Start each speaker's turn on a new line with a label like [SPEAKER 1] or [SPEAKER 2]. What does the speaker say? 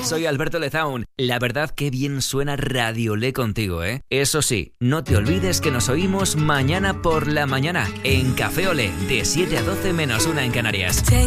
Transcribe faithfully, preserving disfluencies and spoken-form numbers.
[SPEAKER 1] soy Alberto Lezaun. La verdad que bien suena Radio Olé contigo, ¿eh? Eso sí, no te olvides que nos oímos mañana por la mañana en Café Olé, de siete a doce menos una en Canarias.